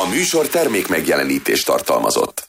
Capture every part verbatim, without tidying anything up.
A műsor termék megjelenítést tartalmazott.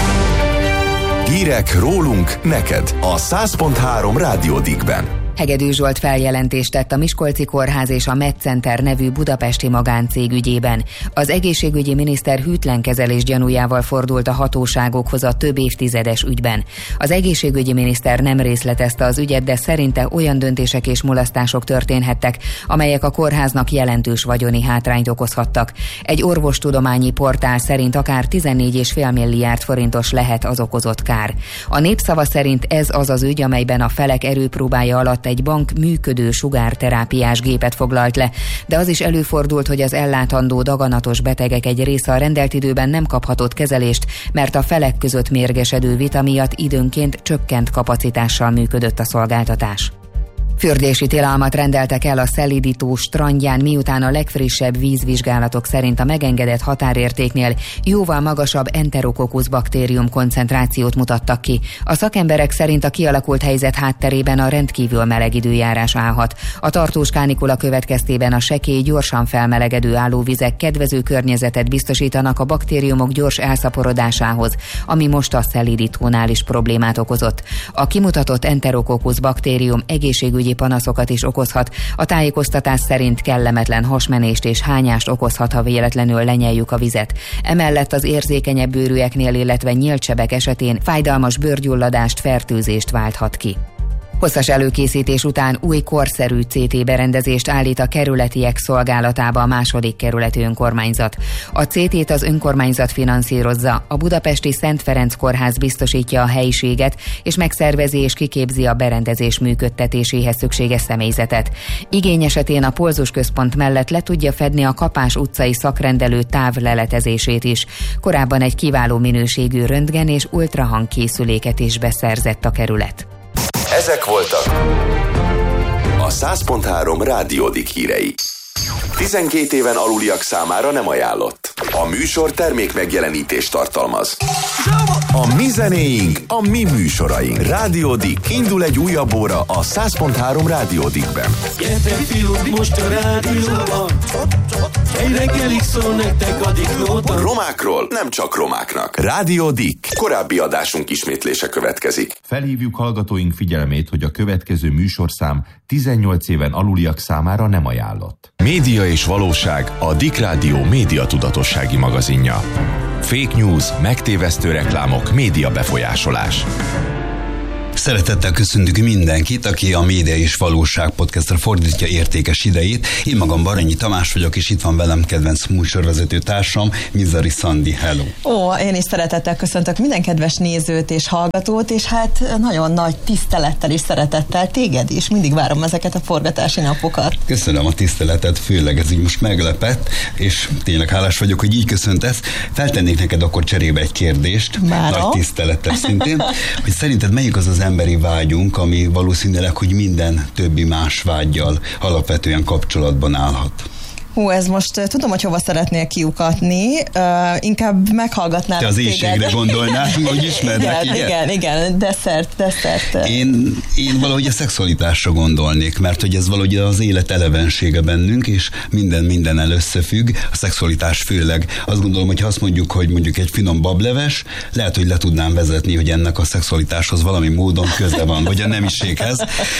Hírek rólunk neked a száz pont három Rádió Dickben. Hegedű Zsolt feljelentést tett a Miskolci Kórház és a MedCenter nevű budapesti magáncég ügyében. Az egészségügyi miniszter hűtlen kezelés gyanújával fordult a hatóságokhoz a több évtizedes ügyben. Az egészségügyi miniszter nem részletezte az ügyet, de szerinte olyan döntések és mulasztások történhettek, amelyek a kórháznak jelentős vagyoni hátrányt okozhattak. Egy orvostudományi portál szerint akár tizennégy egész öt milliárd forintos lehet az okozott kár. A Népszava szerint ez az az ügy, amelyben a felek erőpróbája alatt egy bank működő sugárterápiás gépet foglalt le, de az is előfordult, hogy az ellátandó daganatos betegek egy része a rendelt időben nem kaphatott kezelést, mert a felek között mérgesedő vita miatt időnként csökkent kapacitással működött a szolgáltatás. Fürdési tilalmat rendeltek el a Szelidító strandján, miután a legfrissebb vízvizsgálatok szerint a megengedett határértéknél jóval magasabb Enterococcus baktérium koncentrációt mutattak ki. A szakemberek szerint a kialakult helyzet hátterében a rendkívül meleg időjárás állhat. A tartós kánikula következtében a sekély, gyorsan felmelegedő állóvizek kedvező környezetet biztosítanak a baktériumok gyors elszaporodásához, ami most a Szelidítónál is problémát okozott. A kimutatott Enterococcus baktérium egészségügyi panaszokat is okozhat. A tájékoztatás szerint kellemetlen hasmenést és hányást okozhat, ha véletlenül lenyeljük a vizet. Emellett az érzékenyebb bőrűeknél, illetve nyíltsebek esetén fájdalmas bőrgyulladást, fertőzést válthat ki. Hosszas előkészítés után új korszerű cé té berendezést állít a kerületiek szolgálatába a második kerületi önkormányzat. A cé tét az önkormányzat finanszírozza, a budapesti Szent Ferenc Kórház biztosítja a helyiséget, és megszervezi és kiképzi a berendezés működtetéséhez szükséges személyzetet. Igény esetén a Polzus Központ mellett le tudja fedni a Kapás utcai szakrendelő távleletezését is. Korábban egy kiváló minőségű röntgen és ultrahang készüléket is beszerzett a kerület. Ezek voltak a száz pont három Rádió Dick hírei. tizenkét éven aluliak számára nem ajánlott. A műsor termék megjelenítést tartalmaz. A mi zenéink, a mi műsoraink. Rádió Dick. Indul egy újabb óra a száz pont három Rádió Dickben. Gyertek fiúk, most a rádióban. Egy reggelig szól nektek a Dicknóta. Romákról nem csak romáknak. Rádió Dick. Korábbi adásunk ismétlése következik. Felhívjuk hallgatóink figyelmét, hogy a következő műsorszám tizennyolc éven aluliak számára nem ajánlott. Média és valóság, a Dick Rádió média tudatossági magazinja. Fake news, megtévesztő reklámok, média befolyásolás. Szeretettel köszöntünk mindenkit, aki a Média és Valóság podcastra fordítja értékes idejét. Én magam Baranyi Tamás vagyok, és itt van velem kedvenc műsorvezető társam, Mizari Szandi. Hello! Ó, én is szeretettel köszöntök minden kedves nézőt és hallgatót, és hát nagyon nagy tisztelettel és szeretettel téged is. Mindig várom ezeket a forgatási napokat. Köszönöm a tiszteletet, főleg ez így most meglepett, és tényleg hálás vagyok, hogy így köszöntesz. Feltennék neked akkor cserébe egy kérdést, Mára? Nagy tisztelettel szintén, hogy szerinted melyik az az emberi vágyunk, ami valószínűleg, hogy minden többi más vággyal alapvetően kapcsolatban állhat? Hú, ez most tudom, hogy hova szeretnél kiukatni, uh, inkább meghallgatnál. Te az éjségre gondolnál, hogy ismernek, igen? igen? Igen, igen, desszert, desszert. Én, én valahogy a szexualitásra gondolnék, mert hogy ez valahogy az élet elevensége bennünk, és minden mindennel összefügg, a szexualitás főleg. Azt gondolom, hogy ha azt mondjuk, hogy mondjuk egy finom bableves, lehet, hogy le tudnám vezetni, hogy ennek a szexualitáshoz valami módon köze van, vagy a nemiséghez,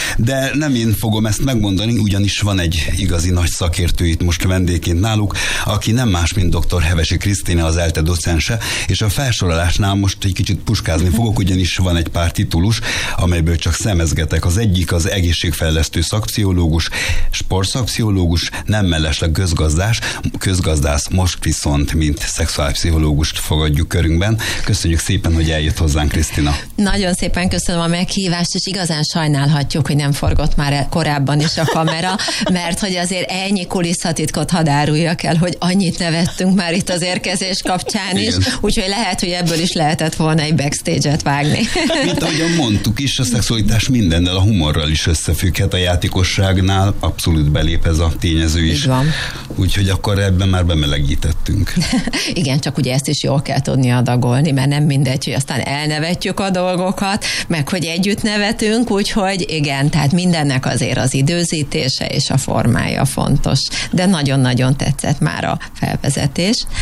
de nem én fogom ezt megmondani, ugyanis van egy igazi nagy szakértő itt most vendégként náluk, aki nem más, mint doktor Hevesi Krisztina, az ELTE docense, és a felsorolásnál most egy kicsit puskázni fogok, ugyanis van egy pár titulus, amelyből csak szemezgetek. Az egyik az egészségfejlesztő szakpszichológus, sportszakpszichológus, nem mellesleg közgazdás, közgazdász, most viszont, mint szexuálpszichológust fogadjuk körünkben. Köszönjük szépen, hogy eljött hozzánk, Krisztina. Nagyon szépen köszönöm a meghívást, és igazán sajnálhatjuk, hogy nem forgott már korábban is a kamera, mert hogy azért ennyi kulisszatitkot hadd áruljak el, hogy annyit nevettünk már itt az érkezés kapcsán is, úgyhogy lehet, hogy ebből is lehetett volna egy backstage-et vágni. Mint ahogyan mondtuk is, a szexualitás mindennel, a humorral is összefügghet, a játékosságnál abszolút belép ez a tényező is. Úgyhogy akkor ebben már bemelegítettünk. Igen, csak ugye ezt is jól kell tudni adagolni, mert nem mindegy, hogy aztán elnevetjük a dolgokat, meg hogy együtt nevetünk, úgyhogy igen, tehát mindennek azért az időzítése és a formája fontos. De nagyon-nagyon tetszett már a felvezetés.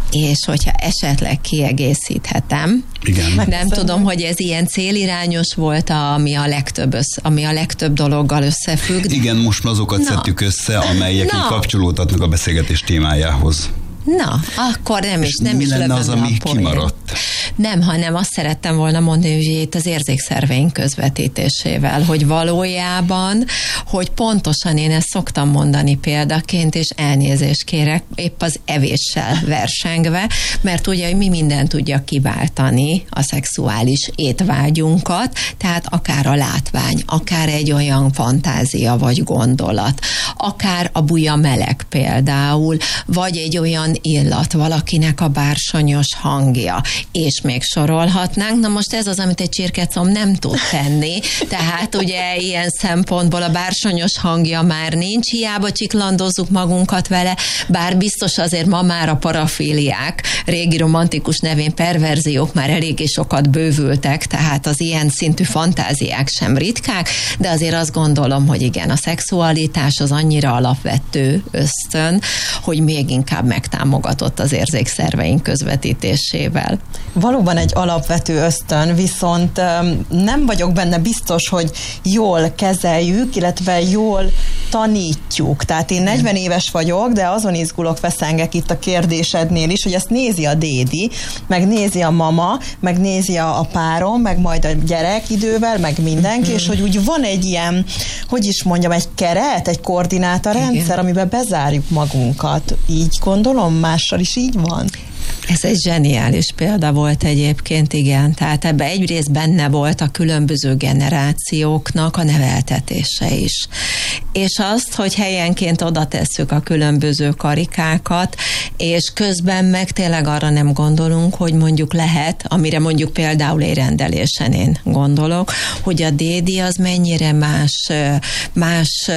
és hogyha esetleg kiegészíthetem, igen. Nem tudom, hogy ez ilyen célirányos volt, ami a legtöbb, össz, ami a legtöbb dologgal összefügg. Igen, most azokat Na. szedtük össze, amelyek így kapcsolódhatnak a beszélgetés témájához. Na, akkor nem is, nem mi is lenne az, ami kimaradt? Nem, hanem azt szerettem volna mondani, hogy itt az érzékszerveink közvetítésével, hogy valójában, hogy pontosan én ezt szoktam mondani példaként, és elnézést kérek, épp az evéssel versengve, mert ugye, hogy mi mindent tudja kiváltani a szexuális étvágyunkat, tehát akár a látvány, akár egy olyan fantázia vagy gondolat, akár a buja meleg például, vagy egy olyan illat, valakinek a bársonyos hangja, és még sorolhatnánk. Na most ez az, amit egy csirkecom nem tud tenni, tehát ugye ilyen szempontból a bársonyos hangja már nincs, hiába csiklandozzuk magunkat vele, bár biztos azért ma már a parafíliák, régi romantikus nevén perverziók már eléggé sokat bővültek, tehát az ilyen szintű fantáziák sem ritkák, de azért azt gondolom, hogy igen, a szexualitás az annyira alapvető ösztön, hogy még inkább megtámogatott az érzékszerveink közvetítésével. Valóban egy alapvető ösztön, viszont nem vagyok benne biztos, hogy jól kezeljük, illetve jól tanítjuk. Tehát én negyven éves vagyok, de azon izgulok, veszengek itt a kérdésednél is, hogy ezt nézi a dédi, meg nézi a mama, meg nézi a párom, meg majd a gyerek idővel, meg mindenki, mm. és hogy úgy van egy ilyen, hogy is mondjam, egy keret, egy koordinátorrendszer, igen, amiben bezárjuk magunkat. Így gondolom, mással is így van? Ez egy zseniális példa volt egyébként, igen. Tehát ebben egyrészt benne volt a különböző generációknak a neveltetése is. És azt, hogy helyenként oda tesszük a különböző karikákat, és közben meg tényleg arra nem gondolunk, hogy mondjuk lehet, amire mondjuk például egy rendelésen én gondolok, hogy a dédi az mennyire más, más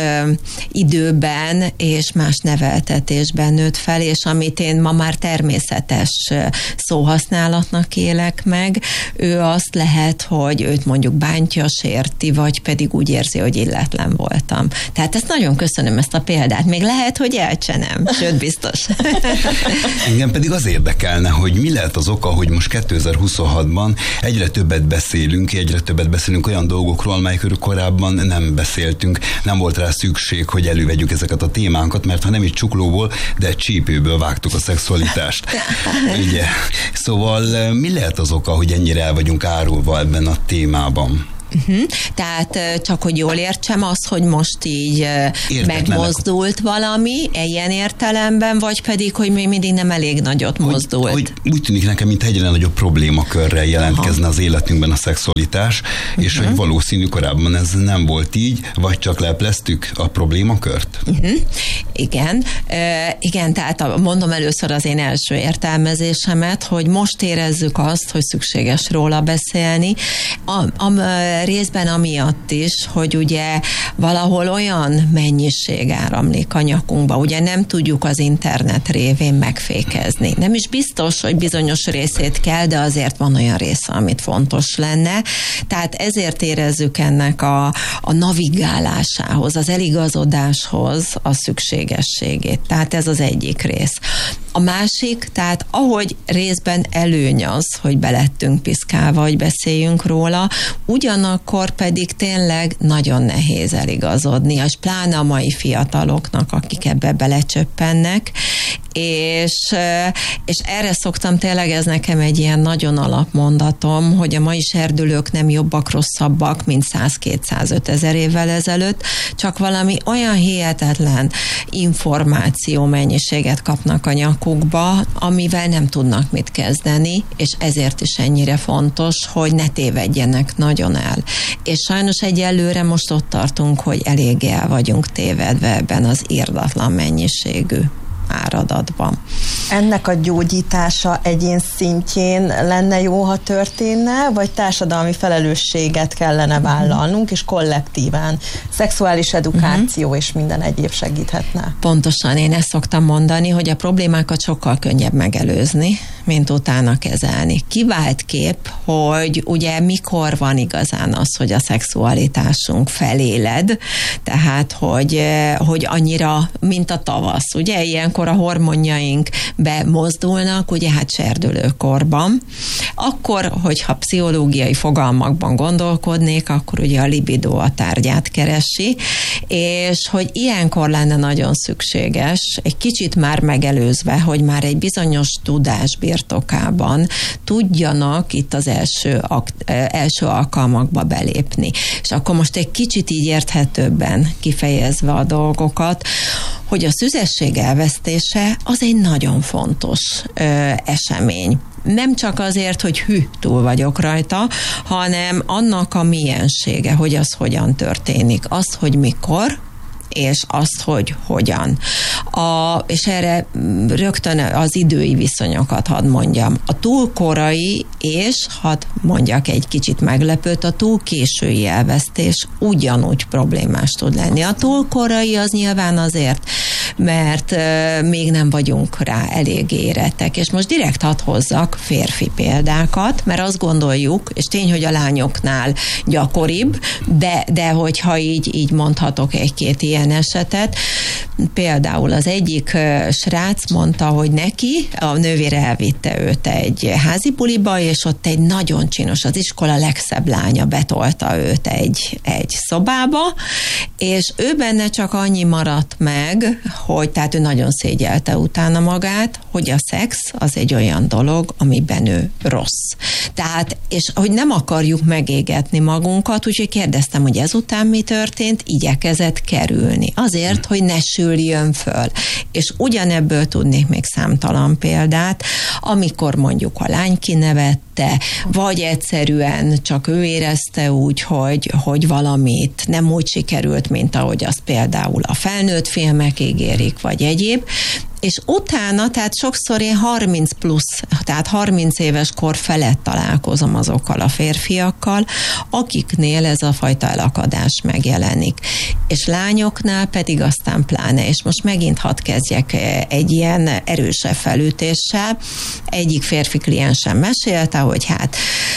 időben és más neveltetésben nőtt fel, és amit én ma már természetes szóhasználatnak élek meg, ő azt lehet, hogy őt mondjuk bántja, sérti, vagy pedig úgy érzi, hogy illetlen voltam. Tehát ezt nagyon köszönöm, ezt a példát. Még lehet, hogy elcsenem, sőt biztos. Engem pedig az érdekelne, hogy mi lehet az oka, hogy most kétezer-huszonhatban egyre többet beszélünk, egyre többet beszélünk olyan dolgokról, amelyekről korábban nem beszéltünk. Nem volt rá szükség, hogy elővegyük ezeket a témánkat, mert ha nem is csuklóból, de egy csípőből vágtuk a szexualitást. Ugye? Szóval mi lehet az oka, hogy ennyire el vagyunk árulva ebben a témában? Uh-huh. Tehát csak, hogy jól értsem, az, hogy most így Értetlenek. megmozdult valami ilyen értelemben, vagy pedig, hogy még mindig nem elég nagyot mozdult? Hogy, hogy úgy tűnik nekem, mint egyre nagyobb problémakörrel jelentkezne Aha. az életünkben a szexualitás, uh-huh. és hogy valószínű korábban ez nem volt így, vagy csak lepleztük a problémakört? Uh-huh. Igen. Uh, igen, tehát mondom először az én első értelmezésemet, hogy most érezzük azt, hogy szükséges róla beszélni. A, a, részben amiatt is, hogy ugye valahol olyan mennyiség áramlik a nyakunkba, ugye nem tudjuk az internet révén megfékezni. Nem is biztos, hogy bizonyos részét kell, de azért van olyan része, amit fontos lenne. Tehát ezért érezzük ennek a, a navigálásához, az eligazodáshoz a szükségességét. Tehát ez az egyik rész. A másik, tehát ahogy részben előny az, hogy belettünk piszkálva, hogy beszéljünk róla, ugyanakkor pedig tényleg nagyon nehéz eligazodni, és pláne a mai fiataloknak, akik ebbe belecsöppennek, és, és erre szoktam tényleg, ez nekem egy ilyen nagyon alapmondatom, hogy a mai serdülők nem jobbak, rosszabbak, mint száz-kétszázöt ezer évvel ezelőtt, csak valami olyan hihetetlen információ mennyiséget kapnak a nyakukba, amivel nem tudnak mit kezdeni, és ezért is ennyire fontos, hogy ne tévedjenek nagyon el. És sajnos egyelőre most ott tartunk, hogy eléggé el vagyunk tévedve ebben az irdatlan mennyiségű áradatban. Ennek a gyógyítása egyén szintjén lenne jó, ha történne, vagy társadalmi felelősséget kellene vállalnunk, és kollektíven szexuális edukáció uh-huh. és minden egyéb segíthetne? Pontosan, én ezt szoktam mondani, hogy a problémákat sokkal könnyebb megelőzni, mint utána kezelni. Kivált kép, hogy ugye mikor van igazán az, hogy a szexualitásunk feléled, tehát hogy, hogy annyira, mint a tavasz. Ugye ilyenkor a hormonjaink bemozdulnak, ugye hát serdülőkorban. Akkor, hogyha pszichológiai fogalmakban gondolkodnék, akkor ugye a libido a tárgyát keresi, és hogy ilyenkor lenne nagyon szükséges, egy kicsit már megelőzve, hogy már egy bizonyos tudás birtokában tudjanak itt az első, első alkalmakba belépni. És akkor most egy kicsit így érthetőbben kifejezve a dolgokat, hogy a szüzesség elvesztése az egy nagyon fontos ö, esemény. Nem csak azért, hogy hű, túl vagyok rajta, hanem annak a miensége, hogy az hogyan történik, az, hogy mikor, és azt, hogy hogyan. A, és erre rögtön az idői viszonyokat hadd mondjam. A túl korai, és hadd mondjak egy kicsit meglepőt, a túl késői elvesztés ugyanúgy problémás tud lenni. A túl korai az nyilván azért, mert euh, még nem vagyunk rá elég érettek. És most direkt hadd hozzak férfi példákat, mert azt gondoljuk, és tény, hogy a lányoknál gyakoribb, de, de hogyha így, így mondhatok egy-két ilyen esetet. Például az egyik srác mondta, hogy neki a nővére elvitte őt egy házi buliba, és ott egy nagyon csinos, az iskola legszebb lánya betolta őt egy, egy szobába, és ő benne csak annyi maradt meg, hogy tehát ő nagyon szégyelte utána magát, hogy a szex az egy olyan dolog, amiben ő rossz. Tehát, és hogy nem akarjuk megégetni magunkat, úgyhogy kérdeztem, hogy ezután mi történt, igyekezett kerülni. Azért, hogy ne süljön föl. És ugyanebből tudnék még számtalan példát, amikor mondjuk a lány kinevette, vagy egyszerűen csak ő érezte úgy, hogy, hogy valamit nem úgy sikerült, mint ahogy azt például a felnőtt filmek ígérik, vagy egyéb, és utána, tehát sokszor én harminc plusz, tehát harminc éves kor felett találkozom azokkal a férfiakkal, akiknél ez a fajta elakadás megjelenik. És lányoknál pedig aztán pláne, és most megint hadd kezdjek egy ilyen erősebb felütéssel. Egyik férfi kliensem mesélte, hogy hát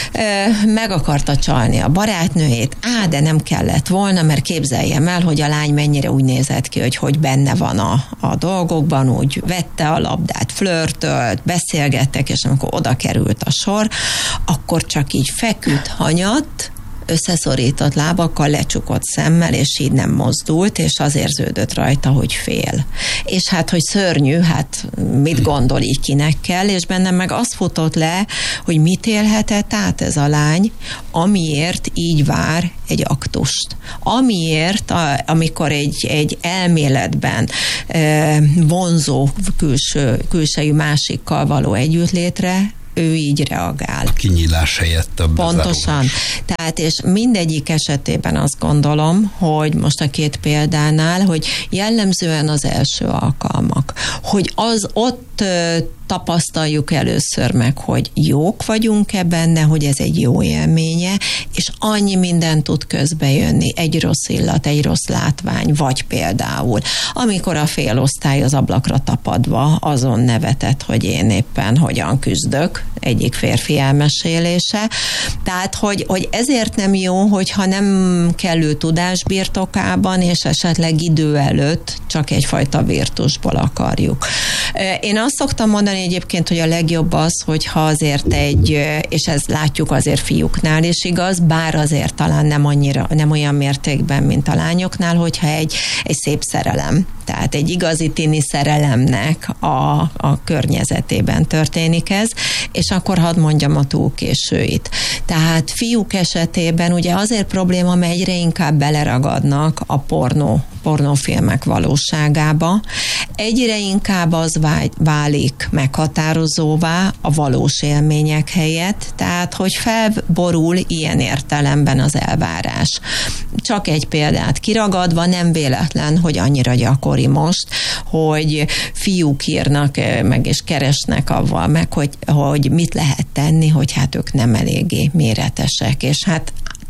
meg akarta csalni a barátnőjét, á, de nem kellett volna, mert képzeljem el, hogy a lány mennyire úgy nézett ki, hogy hogy benne van a, a dolgokban, úgy vette a labdát, flörtölt, beszélgettek, és amikor oda került a sor, akkor csak így feküdt, hanyatt, összeszorított lábakkal, lecsukott szemmel, és így nem mozdult, és az érződött rajta, hogy fél. És hát, hogy szörnyű, hát mit gondol így kinek kell, és bennem meg az futott le, hogy mit élhetett át ez a lány, amiért így vár egy aktust. Amiért, a, amikor egy, egy elméletben e, vonzó külső, külsejű másikkal való együttlétre ő így reagál. A kinyílás helyett a bezárulás. Pontosan. Tehát, és mindegyik esetében azt gondolom, hogy most a két példánál, hogy jellemzően az első alkalmak, hogy az ott tapasztaljuk először meg, hogy jók vagyunk-e benne, hogy ez egy jó élménye, és annyi minden tud közbejönni, egy rossz illat, egy rossz látvány, vagy például, amikor a félosztály az ablakra tapadva azon nevetett, hogy én éppen hogyan küzdök, egyik férfi elmesélése. Tehát, hogy, hogy ezért nem jó, hogyha nem kellő tudás birtokában, és esetleg idő előtt csak egyfajta virtusból akarjuk. Én azt szoktam mondani egyébként, hogy a legjobb az, hogyha azért egy, és ezt látjuk azért fiúknál is igaz, bár azért talán nem annyira, nem olyan mértékben, mint a lányoknál, hogyha egy, egy szép szerelem, tehát egy igazi tini szerelemnek a, a környezetében történik ez, és akkor hadd mondjam a túl későit. Tehát fiúk esetében ugye azért probléma, mert egyre inkább beleragadnak a pornó, pornófilmek valóságába, egyre inkább az válik meghatározóvá a valós élmények helyett, tehát hogy felborul ilyen értelemben az elvárás. Csak egy példát kiragadva, nem véletlen, hogy annyira gyakori most, hogy fiúk írnak meg és keresnek avval meg, hogy, hogy mit lehet tenni, hogy hát ők nem eléggé méretesek, és hát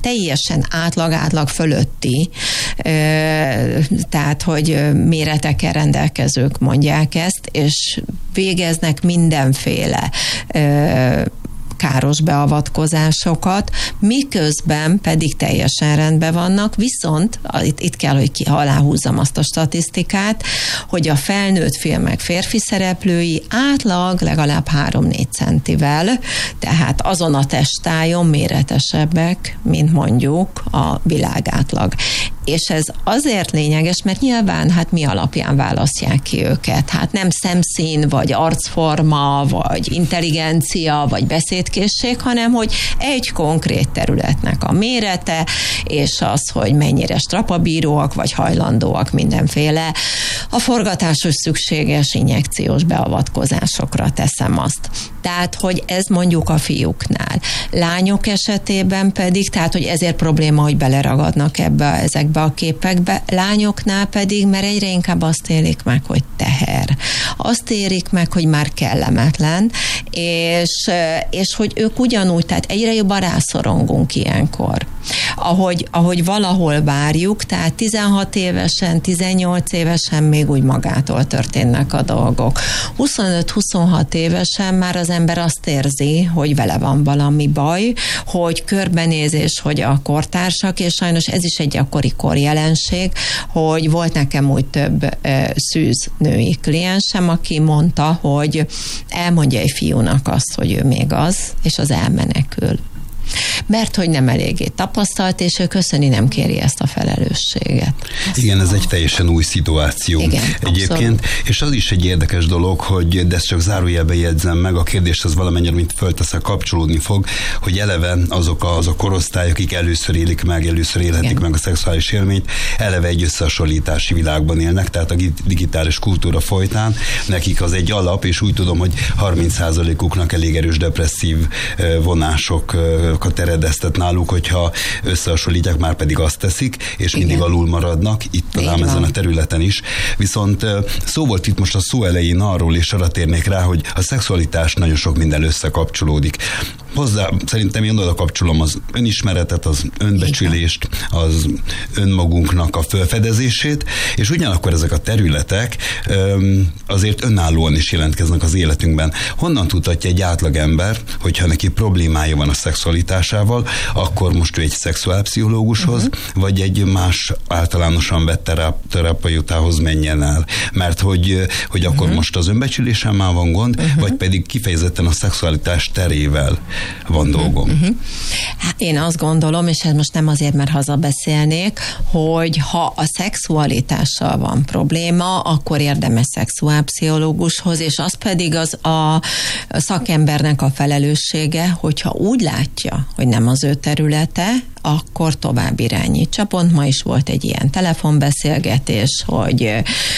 teljesen átlag-átlag fölötti, tehát, hogy méretekkel rendelkezők mondják ezt, és végeznek mindenféle káros beavatkozásokat, miközben pedig teljesen rendben vannak, viszont itt, itt kell, hogy ki, aláhúzzam azt a statisztikát, hogy a felnőtt filmek férfi szereplői átlag legalább három-négy centivel, tehát azon a testájon méretesebbek, mint mondjuk a világátlag. És ez azért lényeges, mert nyilván hát mi alapján választják ki őket. Hát nem szemszín, vagy arcforma, vagy intelligencia, vagy beszédkészség, hanem hogy egy konkrét területnek a mérete, és az, hogy mennyire strapabíróak, vagy hajlandóak mindenféle a forgatáshoz szükséges injekciós beavatkozásokra, teszem azt. Tehát, hogy ez mondjuk a fiúknál. Lányok esetében pedig, tehát, hogy ezért probléma, hogy beleragadnak ebbe, ezekbe a képekbe, lányoknál pedig, mert egyre inkább azt élik meg, hogy teher. Azt érik meg, hogy már kellemetlen, és, és hogy ők ugyanúgy, tehát egyre jobban rászorongunk ilyenkor. Ahogy, ahogy valahol várjuk, tehát tizenhat évesen, tizennyolc évesen még úgy magától történnek a dolgok. huszonöt-huszonhat évesen már az ember azt érzi, hogy vele van valami baj, hogy körbenézés, hogy a kortársak, és sajnos ez is egy gyakori korjelenség, hogy volt nekem úgy több e, szűz női kliensem, aki mondta, hogy elmondja egy fiúnak azt, hogy ő még az, és az elmenekül. Mert hogy nem eléggé tapasztalt, és ő köszöni nem kéri ezt a felelősséget. Igen, ez egy teljesen új szituáció. Igen, egyébként, abszolút. És az is egy érdekes dolog, hogy de ezt csak zárójelbe jegyzem meg, a kérdést az valamennyire, mint fölteszek, kapcsolódni fog, hogy eleve azok a, az a korosztály, akik először élik meg, először élhetik Igen. meg a szexuális élményt, eleve egy összehasonlítási világban élnek, tehát a digitális kultúra folytán nekik az egy alap, és úgy tudom, hogy harminc százalékuknak elég erős depresszív vonások eredeztet náluk, hogyha összehasonlítják, már pedig azt teszik, és Igen. mindig alul maradnak, itt talán ezen a területen is. Viszont szó volt itt most a szó elején arról, és arra térnék rá, hogy a szexualitás nagyon sok minden összekapcsolódik. Hozzá szerintem én oda kapcsolom az önismeretet, az önbecsülést, az önmagunknak a felfedezését, és ugyanakkor ezek a területek azért önállóan is jelentkeznek az életünkben. Honnan tudhatja egy átlagember, hogyha neki problémája van a szexualitásával, akkor most ő egy szexuálpszichológushoz, uh-huh. vagy egy más általánosan vett teráp, terapeutához menjen el. Mert hogy, hogy akkor uh-huh. most az önbecsülésemmel van gond, uh-huh. vagy pedig kifejezetten a szexualitás terével van uh-huh. dolgom. Uh-huh. Hát én azt gondolom, és ez most nem azért, mert hazabeszélnék, hogy ha a szexualitással van probléma, akkor érdemes szexuálpszichológushoz, és az pedig az a szakembernek a felelőssége, hogyha úgy látja, hogy nem az ő területe, akkor tovább irányítsa. Pont ma is volt egy ilyen telefonbeszélgetés, hogy,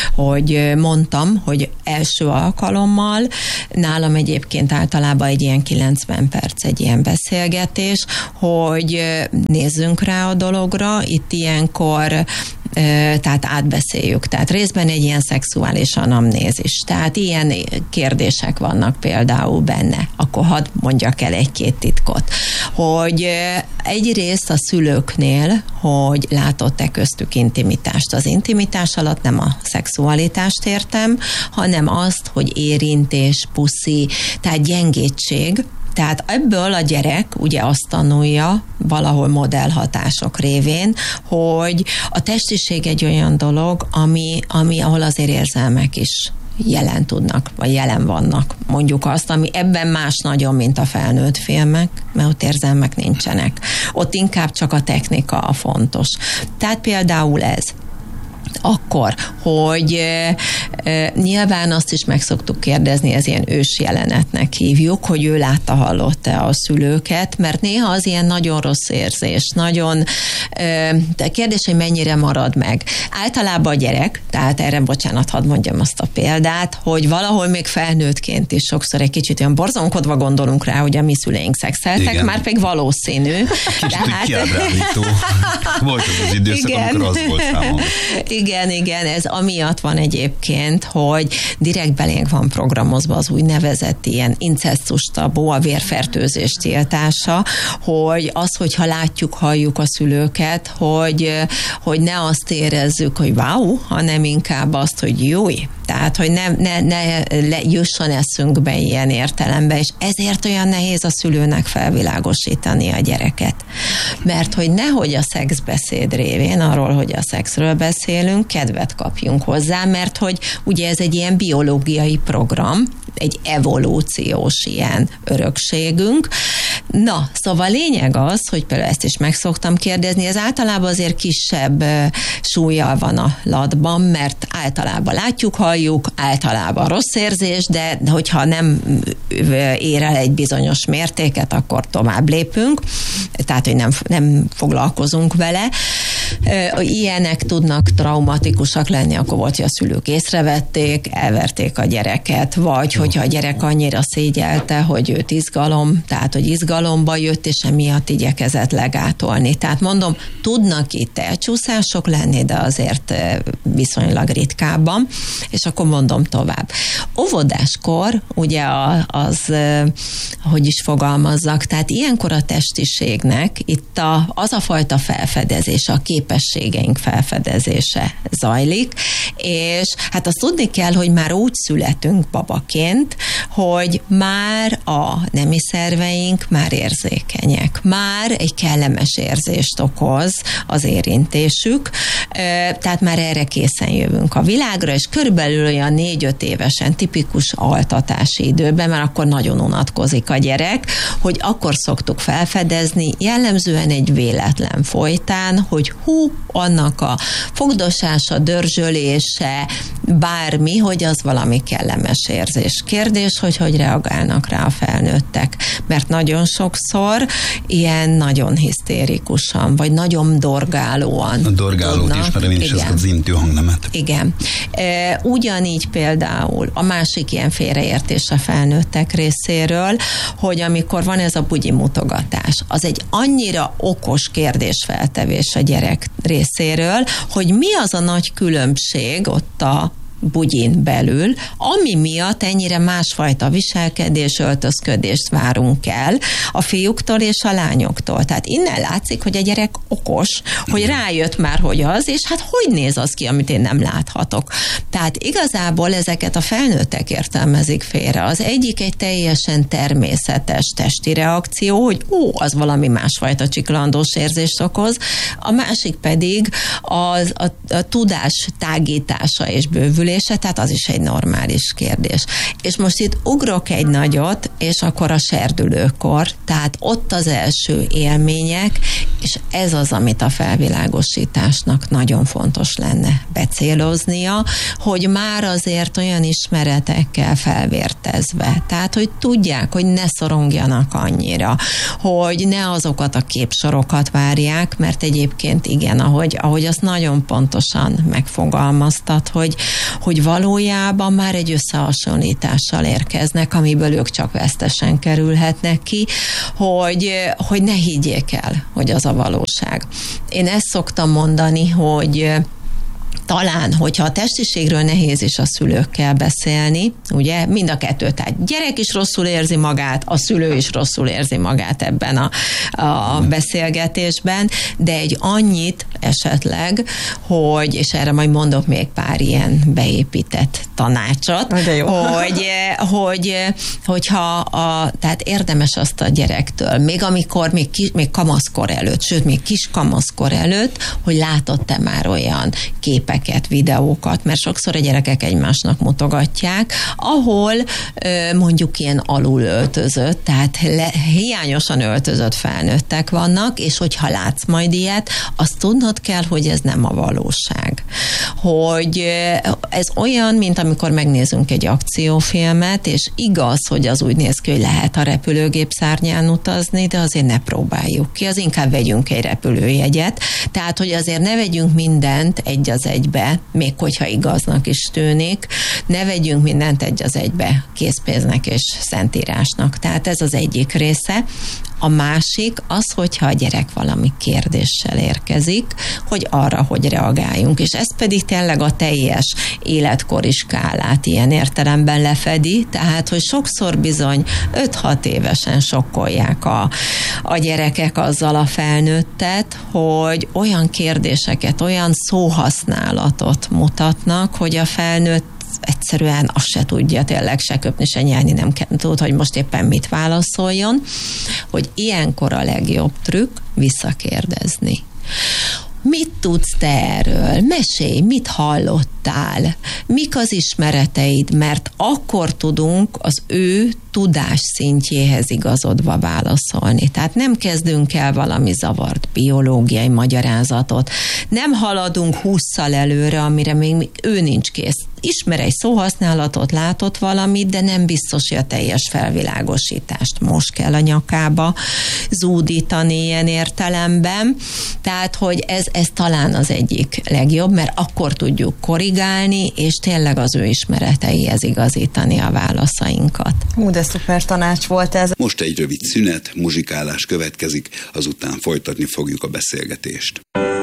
hogy mondtam, hogy első alkalommal, nálam egyébként általában egy ilyen kilencven perc egy ilyen beszélgetés, hogy nézzünk rá a dologra, itt ilyenkor tehát átbeszéljük. Tehát részben egy ilyen szexuális anamnézis. Tehát ilyen kérdések vannak például benne. Akkor hadd mondjak el egy-két titkot. Hogy egyrészt a szülőknél, hogy látott-e köztük intimitást. Az intimitás alatt nem a szexualitást értem, hanem azt, hogy érintés, puszi, tehát gyengétség. Tehát ebből a gyerek ugye azt tanulja valahol modellhatások révén, hogy a testiség egy olyan dolog, ami, ami ahol azért érzelmek is jelen tudnak, vagy jelen vannak. Mondjuk azt, ami ebben más nagyon, mint a felnőtt filmek, mert ott érzelmek nincsenek. Ott inkább csak a technika a fontos. Tehát például ez. Akkor, hogy e, e, nyilván azt is meg szoktuk kérdezni, ez ilyen ős jelenetnek hívjuk, hogy ő látta, hallotta a szülőket, mert néha az ilyen nagyon rossz érzés, nagyon e, de kérdés, hogy mennyire marad meg. Általában a gyerek, tehát erre bocsánat, hadd mondjam azt a példát, hogy valahol még felnőttként is sokszor egy kicsit olyan borzonkodva gondolunk rá, hogy a mi szüleink szexeltek, igen. Már pedig valószínű. Kicsit tehát... kiábrándító. Volt az az időszak, igen. amikor az volt számomra. Igen, Igen, igen, ez amiatt van egyébként, hogy direkt belénk van programozva az úgynevezett ilyen incesztus tabu, a vérfertőzés tiltása, hogy az, hogyha látjuk, halljuk a szülőket, hogy, hogy ne azt érezzük, hogy wow, hanem inkább azt, hogy júj. Tehát, hogy ne, ne, ne le, jusson eszünkbe ilyen értelemben, és ezért olyan nehéz a szülőnek felvilágosítani a gyereket. Mert hogy nehogy a szexbeszéd révén, arról, hogy a szexről beszélünk, kedvet kapjunk hozzá, mert hogy ugye ez egy ilyen biológiai program, egy evolúciós ilyen örökségünk. Na, szóval lényeg az, hogy például ezt is meg szoktam kérdezni, ez általában azért kisebb súllyal van a latban, mert általában látjuk, halljuk, általában rossz érzés, de hogyha nem ér el egy bizonyos mértéket, akkor tovább lépünk, tehát, hogy nem, nem foglalkozunk vele. Ilyenek tudnak traumatikusak lenni, akkor volt, hogy a szülők észrevették, elverték a gyereket, vagy hogyha a gyerek annyira szégyelte, hogy őt izgalom, tehát, hogy izgalomba jött, és emiatt igyekezett legátolni. Tehát mondom, tudnak itt elcsúszások lenni, de azért viszonylag ritkábban, és akkor mondom tovább. Óvodáskor, ugye az, hogy is fogalmazzak, tehát ilyenkor a testiségnek itt a, az a fajta felfedezés, a képességeink felfedezése zajlik, és hát azt tudni kell, hogy már úgy születünk babaként, hogy már a nemi szerveink már érzékenyek. Már egy kellemes érzést okoz az érintésük, tehát már erre készen jövünk a világra, és körülbelül olyan négy-öt évesen, tipikus altatási időben, mert akkor nagyon unatkozik a gyerek, hogy akkor szoktuk felfedezni, jellemzően egy véletlen folytán, hogy hú, annak a fogdosása, dörzsölése, bármi, hogy az valami kellemes érzés. Kérdés, hogy hogy reagálnak rá a felnőttek. Mert nagyon sokszor ilyen nagyon hisztérikusan, vagy nagyon dorgálóan a dorgálót tudnak. Ismerem én is, ezt az intő hangnemet. Igen. Ugyanígy például a másik ilyen félreértés a felnőttek részéről, hogy amikor van ez a bugyi mutogatás, az egy annyira okos kérdésfeltevés a gyerek részéről, hogy mi az a nagy különbség ott a bugyin belül, ami miatt ennyire másfajta viselkedés, öltözködést várunk el a fiúktól és a lányoktól. Tehát innen látszik, hogy a gyerek okos, hogy rájött már, hogy az, és hát hogy néz az ki, amit én nem láthatok. Tehát igazából ezeket a felnőttek értelmezik félre. Az egyik egy teljesen természetes testi reakció, hogy ó, az valami másfajta csiklandós érzést okoz, a másik pedig az, a, a tudás tágítása és bővülése, tehát az is egy normális kérdés. És most itt ugrok egy nagyot, és akkor a serdülőkor, tehát ott az első élmények, és ez az, amit a felvilágosításnak nagyon fontos lenne becéloznia, hogy már azért olyan ismeretekkel felvértezve, tehát, hogy tudják, hogy ne szorongjanak annyira, hogy ne azokat a képsorokat várják, mert egyébként igen, ahogy, ahogy azt nagyon pontosan megfogalmaztat, hogy hogy valójában már egy összehasonlítással érkeznek, amiből ők csak vesztesen kerülhetnek ki, hogy, hogy ne higgyék el, hogy az a valóság. Én ezt szoktam mondani, hogy talán, hogyha a testiségről nehéz is a szülőkkel beszélni, ugye, mind a kettő, tehát gyerek is rosszul érzi magát, a szülő is rosszul érzi magát ebben a, a beszélgetésben, de egy annyit esetleg, hogy, és erre majd mondok még pár ilyen beépített tanácsot, hogy, hogy, hogyha a, tehát érdemes azt a gyerektől, még amikor, még, kis, még kamaszkor előtt, sőt, még kis kamaszkor előtt, hogy látott-e már olyan képeket, videókat, mert sokszor a gyerekek egymásnak mutogatják, ahol mondjuk ilyen alul öltözött, tehát le, hiányosan öltözött felnőttek vannak, és hogyha látsz majd ilyet, azt tudnod kell, hogy ez nem a valóság. Hogy ez olyan, mint amikor megnézünk egy akciófilmet, és igaz, hogy az úgy néz ki, hogy lehet a repülőgép szárnyán utazni, de azért ne próbáljuk ki, az inkább vegyünk egy repülőjegyet, tehát, hogy azért ne vegyünk mindent egy az egybe, még hogyha igaznak is tűnik, ne vegyünk mindent egy az egybe készpénznek és szentírásnak. Tehát ez az egyik része. A másik az, hogyha a gyerek valami kérdéssel érkezik, hogy arra, hogy reagáljunk. És ez pedig tényleg a teljes életkori skálát ilyen értelemben lefedi, tehát, hogy sokszor bizony öt-hat évesen sokkolják a, a gyerekek azzal a felnőttet, hogy olyan kérdéseket, olyan szóhasználatot mutatnak, hogy a felnőtt egyszerűen azt se tudja tényleg se köpni, se nyelni, nem tud, hogy most éppen mit válaszoljon, hogy ilyenkor a legjobb trükk visszakérdezni. Mit tudsz te erről? Mesélj, mit hallottál? Mik az ismereteid? Mert akkor tudunk az ő tudás szintjéhez igazodva válaszolni. Tehát nem kezdünk el valami zavart biológiai magyarázatot, nem haladunk hússzal előre, amire még ő nincs kész. Ismer egy szóhasználatot, látott valamit, de nem biztos, hogy a teljes felvilágosítást most kell a nyakába zúdítani ilyen értelemben. Tehát, hogy ez, ez talán az egyik legjobb, mert akkor tudjuk korrigálni, és tényleg az ő ismereteihez igazítani a válaszainkat. Hú, de szuper tanács volt ez. Most egy rövid szünet, muzsikálás következik, azután folytatni fogjuk a beszélgetést.